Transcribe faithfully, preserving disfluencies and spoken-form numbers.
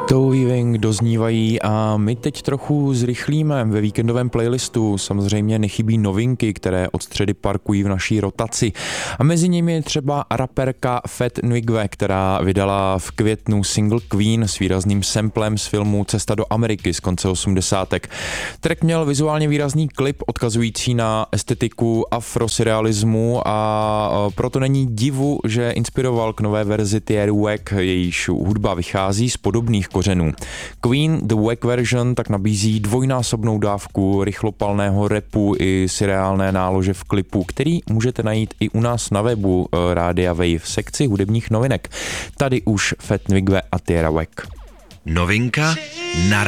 Toe Weaving doznívají a my teď trochu zrychlíme ve víkendovém playlistu. Samozřejmě nechybí novinky, které od středy parkují v naší rotaci. A mezi nimi je třeba raperka Fat Nwigwe, která vydala v květnu single Queen s výrazným samplem z filmu Cesta do Ameriky z konce osmdesátek. Track měl vizuálně výrazný klip odkazující na estetiku afrosurrealismu a proto není divu, že inspiroval k nové verzi Tierry Wack, jejíž hudba vychází z podobných kořenů. Queen The Wack version tak nabízí dvojnásobnou dávku rychlopalného rapu i surreálné nálože v klipu, který můžete najít i u nás na webu Rádia Wave v sekci hudebních novinek. Tady už Fat Nwigwe a Tierry Wack. Novinka na